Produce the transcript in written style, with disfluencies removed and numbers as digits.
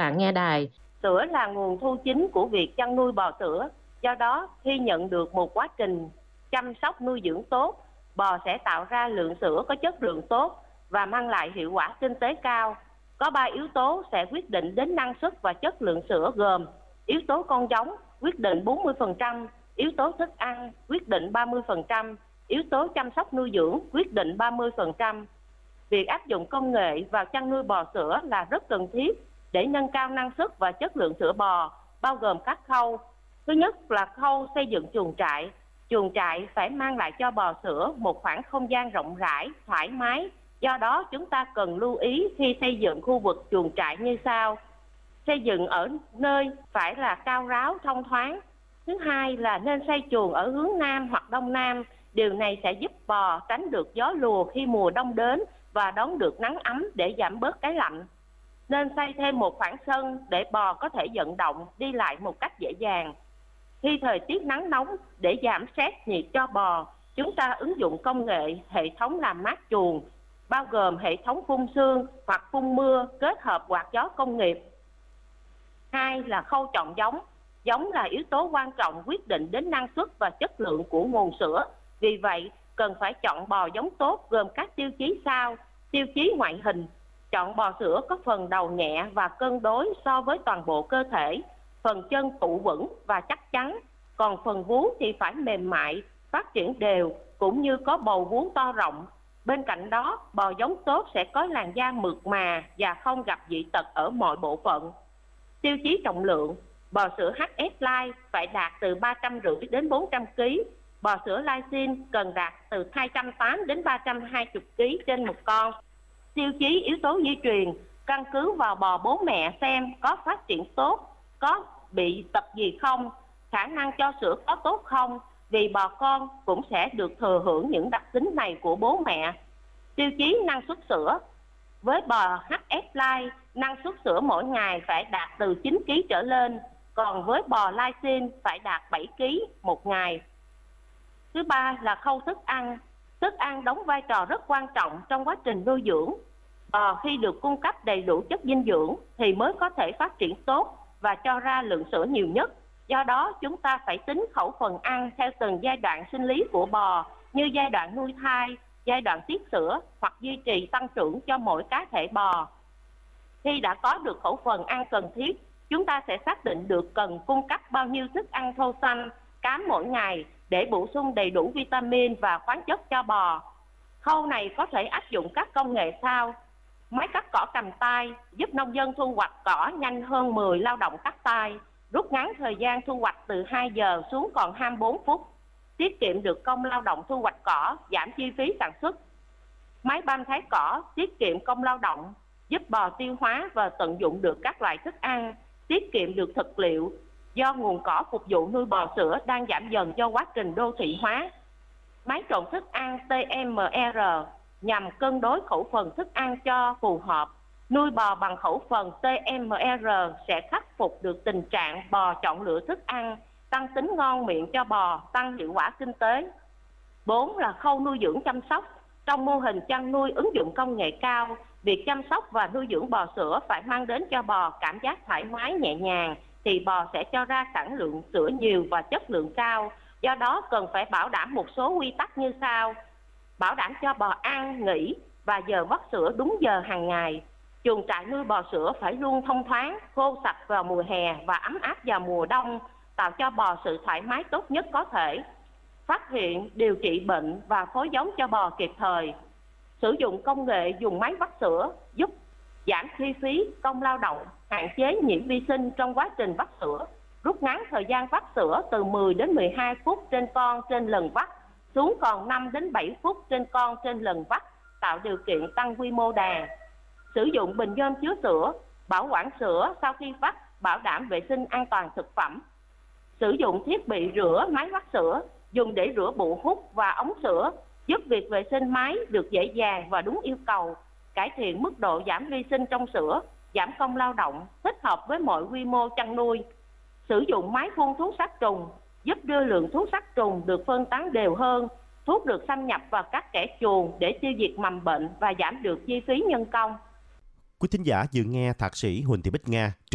bạn nghe đài. Sữa là nguồn thu chính của việc chăn nuôi bò sữa. Do đó, khi nhận được một quá trình chăm sóc nuôi dưỡng tốt, bò sẽ tạo ra lượng sữa có chất lượng tốt và mang lại hiệu quả kinh tế cao. Có 3 yếu tố sẽ quyết định đến năng suất và chất lượng sữa gồm: yếu tố con giống quyết định 40%, yếu tố thức ăn quyết định 30%, yếu tố chăm sóc nuôi dưỡng quyết định 30%. Việc áp dụng công nghệ vào chăn nuôi bò sữa là rất cần thiết để nâng cao năng suất và chất lượng sữa bò, bao gồm các khâu. Thứ nhất là khâu xây dựng chuồng trại. Chuồng trại phải mang lại cho bò sữa một khoảng không gian rộng rãi, thoải mái. Do đó, chúng ta cần lưu ý khi xây dựng khu vực chuồng trại như sau. Xây dựng ở nơi phải là cao ráo, thông thoáng. Thứ hai là nên xây chuồng ở hướng Nam hoặc Đông Nam. Điều này sẽ giúp bò tránh được gió lùa khi mùa đông đến và đón được nắng ấm để giảm bớt cái lạnh. Nên xây thêm một khoảng sân để bò có thể vận động, đi lại một cách dễ dàng. Khi thời tiết nắng nóng, để giảm stress nhiệt cho bò, chúng ta ứng dụng công nghệ hệ thống làm mát chuồng, bao gồm hệ thống phun sương hoặc phun mưa kết hợp quạt gió công nghiệp. Hai là khâu chọn giống. Giống là yếu tố quan trọng quyết định đến năng suất và chất lượng của nguồn sữa. Vì vậy, cần phải chọn bò giống tốt gồm các tiêu chí sau. Tiêu chí ngoại hình. Chọn bò sữa có phần đầu nhẹ và cân đối so với toàn bộ cơ thể. Phần chân tụ vững và chắc chắn. Còn phần vú thì phải mềm mại, phát triển đều, cũng như có bầu vú to rộng. Bên cạnh đó, bò giống tốt sẽ có làn da mượt mà và không gặp dị tật ở mọi bộ phận. Tiêu chí trọng lượng. Bò sữa HF Light phải đạt từ 350 đến 400 kg. Bò sữa Lysine cần đạt từ 280 đến 320 kg trên một con. Tiêu chí yếu tố di truyền. Căn cứ vào bò bố mẹ xem có phát triển tốt, có bị tật gì không, khả năng cho sữa có tốt không, vì bò con cũng sẽ được thừa hưởng những đặc tính này của bố mẹ. Tiêu chí năng suất sữa. Với bò HF Light, năng suất sữa mỗi ngày phải đạt từ 9 kg trở lên, còn với bò Lysine phải đạt 7 kg một ngày. Thứ ba là khâu thức ăn. Thức ăn đóng vai trò rất quan trọng trong quá trình nuôi dưỡng. Bò khi được cung cấp đầy đủ chất dinh dưỡng thì mới có thể phát triển tốt và cho ra lượng sữa nhiều nhất. Do đó, chúng ta phải tính khẩu phần ăn theo từng giai đoạn sinh lý của bò, như giai đoạn nuôi thai, giai đoạn tiết sữa hoặc duy trì tăng trưởng cho mỗi cá thể bò. Khi đã có được khẩu phần ăn cần thiết, chúng ta sẽ xác định được cần cung cấp bao nhiêu thức ăn thô xanh, cám mỗi ngày để bổ sung đầy đủ vitamin và khoáng chất cho bò. Khâu này có thể áp dụng các công nghệ sau. Máy cắt cỏ cầm tay giúp nông dân thu hoạch cỏ nhanh hơn 10 lao động cắt tay, rút ngắn thời gian thu hoạch từ 2 giờ xuống còn 24 phút, tiết kiệm được công lao động thu hoạch cỏ, giảm chi phí sản xuất. Máy băm thái cỏ tiết kiệm công lao động, giúp bò tiêu hóa và tận dụng được các loại thức ăn, tiết kiệm được thực liệu do nguồn cỏ phục vụ nuôi bò sữa đang giảm dần do quá trình đô thị hóa. Máy trộn thức ăn TMR nhằm cân đối khẩu phần thức ăn cho phù hợp. Nuôi bò bằng khẩu phần TMR sẽ khắc phục được tình trạng bò chọn lựa thức ăn, tăng tính ngon miệng cho bò, tăng hiệu quả kinh tế. 4 là khâu nuôi dưỡng chăm sóc. Trong mô hình chăn nuôi ứng dụng công nghệ cao, việc chăm sóc và nuôi dưỡng bò sữa phải mang đến cho bò cảm giác thoải mái nhẹ nhàng, thì bò sẽ cho ra sản lượng sữa nhiều và chất lượng cao. Do đó cần phải bảo đảm một số quy tắc như sau. Bảo đảm cho bò ăn, nghỉ và giờ vắt sữa đúng giờ hàng ngày. Chuồng trại nuôi bò sữa phải luôn thông thoáng, khô sạch vào mùa hè và ấm áp vào mùa đông, tạo cho bò sự thoải mái tốt nhất có thể. Phát hiện, điều trị bệnh và phối giống cho bò kịp thời. Sử dụng công nghệ dùng máy vắt sữa giúp giảm chi phí, công lao động, hạn chế nhiễm vi sinh trong quá trình vắt sữa, rút ngắn thời gian vắt sữa từ 10 đến 12 phút trên con trên lần vắt, xuống còn 5 đến 7 phút trên con trên lần vắt, tạo điều kiện tăng quy mô đàn. Sử dụng bình nhôm chứa sữa, bảo quản sữa sau khi vắt, bảo đảm vệ sinh an toàn thực phẩm. Sử dụng thiết bị rửa máy vắt sữa, dùng để rửa bụ hút và ống sữa, giúp việc vệ sinh máy được dễ dàng và đúng yêu cầu, cải thiện mức độ giảm vi sinh trong sữa, giảm công lao động, thích hợp với mọi quy mô chăn nuôi. Sử dụng máy phun thuốc sát trùng, giúp đưa lượng thuốc sát trùng được phân tán đều hơn, thuốc được xâm nhập vào các kẽ chuồng để tiêu diệt mầm bệnh và giảm được chi phí nhân công. Quý thính giả vừa nghe Thạc sĩ Huỳnh Thị Bích Nga